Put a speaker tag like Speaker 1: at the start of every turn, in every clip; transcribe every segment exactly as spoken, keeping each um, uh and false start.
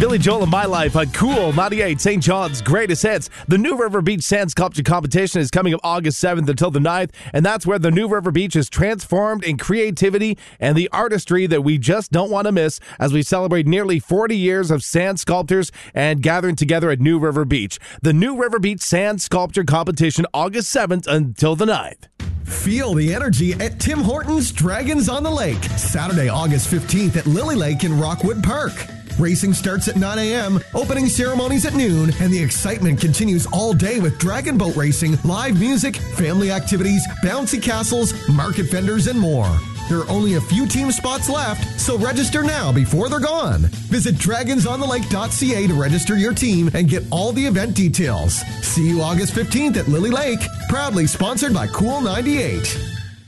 Speaker 1: Billy Joel and My Life on Cool ninety-eight, Saint John's greatest hits. The New River Beach Sand Sculpture Competition is coming up August seventh until the ninth, and that's where the New River Beach is transformed in creativity and the artistry that we just don't want to miss as we celebrate nearly forty years of sand sculptors and gathering together at New River Beach. The New River Beach Sand Sculpture Competition, August seventh until the ninth.
Speaker 2: Feel the energy at Tim Hortons Dragons on the Lake, Saturday, August fifteenth at Lily Lake in Rockwood Park. Racing starts at nine a.m., opening ceremonies at noon, and the excitement continues all day with dragon boat racing, live music, family activities, bouncy castles, market vendors, and more. There are only a few team spots left, so register now before they're gone. Visit dragons on the lake dot c a to register your team and get all the event details. See you August fifteenth at Lily Lake, proudly sponsored by Cool ninety-eight.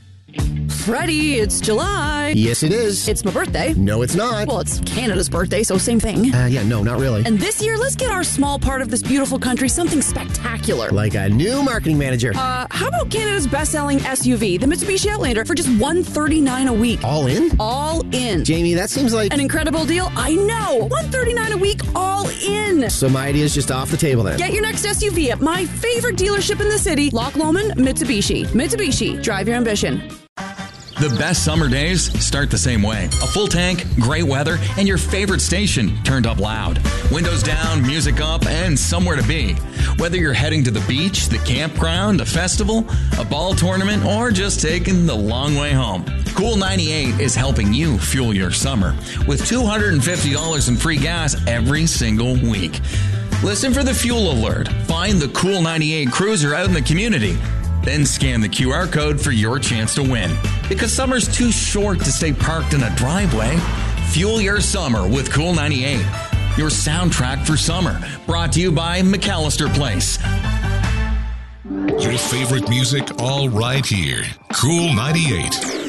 Speaker 3: Freddie, it's July.
Speaker 4: Yes, it is.
Speaker 3: It's my birthday.
Speaker 4: No, it's not.
Speaker 3: Well, it's Canada's birthday, so same thing.
Speaker 4: Uh, yeah, no, not really.
Speaker 3: And this year, let's get our small part of this beautiful country something spectacular.
Speaker 4: Like a new marketing manager.
Speaker 3: Uh, how about Canada's best-selling S U V, the Mitsubishi Outlander, for just one hundred thirty-nine dollars a week?
Speaker 4: All in?
Speaker 3: All in.
Speaker 4: Jamie, that seems like...
Speaker 3: an incredible deal? I know! one hundred thirty-nine dollars a week, all in!
Speaker 4: So my idea's just off the table then.
Speaker 3: Get your next S U V at my favorite dealership in the city, Loch Lomond Mitsubishi. Mitsubishi, drive your ambition.
Speaker 5: The best summer days start the same way. A full tank, great weather, and your favorite station turned up loud. Windows down, music up, and somewhere to be. Whether you're heading to the beach, the campground, a festival, a ball tournament, or just taking the long way home, Cool ninety-eight is helping you fuel your summer with two hundred fifty dollars in free gas every single week. Listen for the fuel alert. Find the Cool ninety-eight cruiser out in the community. Then scan the Q R code for your chance to win. Because summer's too short to stay parked in a driveway. Fuel your summer with Cool ninety-eight. Your soundtrack for summer. Brought to you by McAllister Place.
Speaker 6: Your favorite music all right here. Cool ninety-eight.